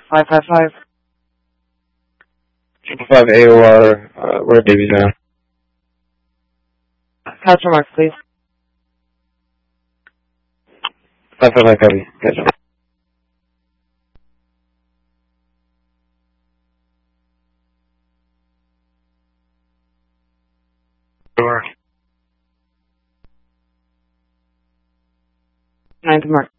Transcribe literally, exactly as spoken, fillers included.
five five five. Triple five A O R, uh, where babies are. Capture mark, please. Five five five copy. Gotcha. Ninth mark.